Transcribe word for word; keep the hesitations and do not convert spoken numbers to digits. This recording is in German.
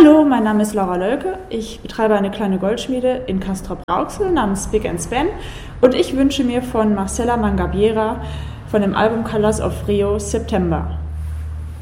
Hallo, mein Name ist Laura Lölke. Ich betreibe eine kleine Goldschmiede in Castrop-Rauxel namens Spick and Span und ich wünsche mir von Marcela Mangabeira von dem Album Colors of Rio September.